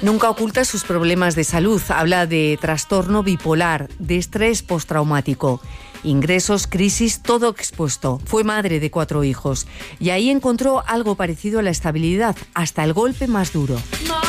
Nunca oculta sus problemas de salud. Habla de trastorno bipolar, de estrés postraumático. Ingresos, crisis, todo expuesto. Fue madre de 4 hijos y ahí encontró algo parecido a la estabilidad, hasta el golpe más duro.